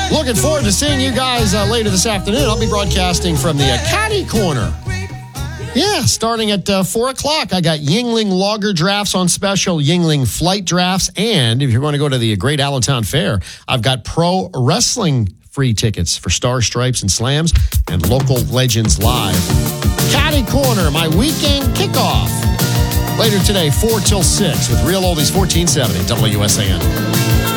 Looking forward to seeing you guys later this afternoon. I'll be broadcasting from the Caddy Corner. Yeah, starting at 4 o'clock. I got Yuengling Lager drafts on special, Yuengling flight drafts, and if you're going to go to the Great Allentown Fair, I've got pro wrestling free tickets for Star Stripes and Slams and Local Legends Live. Caddy Corner, my weekend kickoff. Later today, 4 till 6 with Real Oldies 1470 WSAN.